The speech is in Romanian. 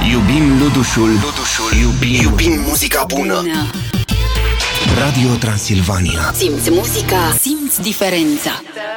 Iubim Ludușul. Iubim muzica bună. Radio Transilvania. Simți muzica, simți diferența.